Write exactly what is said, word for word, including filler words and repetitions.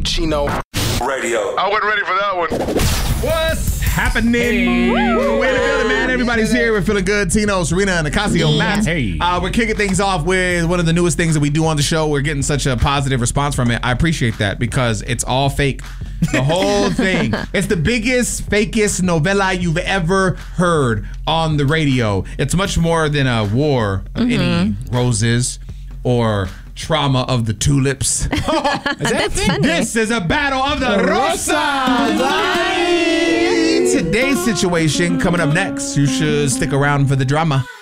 Chino. Radio. I wasn't ready for that one. What's happening? Hey. We're in the building, man. Everybody's here. We're feeling good. Tino, Serena, and Ocasio, Matt. Hey. Uh, we're kicking things off with one of the newest things that we do on the show. We're getting such a positive response from it. I appreciate that because it's all fake. The whole thing. It's the biggest, fakest novella you've ever heard on the radio. It's much more than a war of Mm-hmm. any roses or trauma of the tulips. That's funny. This is a battle of the Rosas. Today's situation coming up next. You should stick around for the drama.